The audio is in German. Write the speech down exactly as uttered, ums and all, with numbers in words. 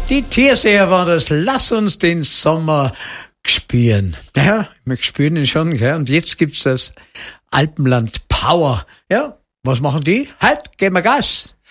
Die Tierseher war das. Lass uns den Sommer spüren. Ja, wir spüren ihn schon, gell? Und jetzt gibt's das Alpenland Power. Ja, was machen die? Halt, geben wir Gas.